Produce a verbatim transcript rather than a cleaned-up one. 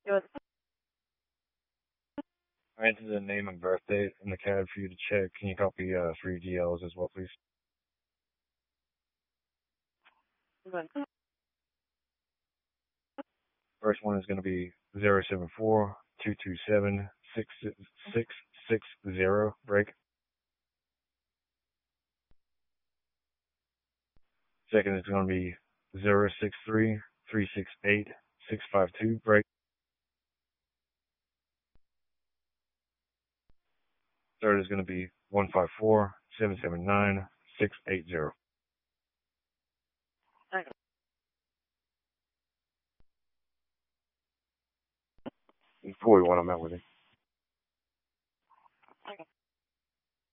I entered the name and birth date in the C A D for you to check. Can you copy uh, three D Ls as well, please? First one is going to be zero seven four two two seven six six six zero. Break. Second is going to be zero six three three six eight six five two. Break. Third is going to be one five four seven seven nine six eight zero. forty-one, I'm out with it.